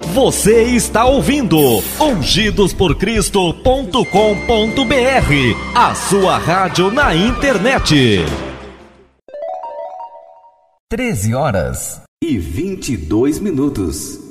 Você está ouvindo ungidosporcristo.com.br, a sua rádio na internet. 13h22.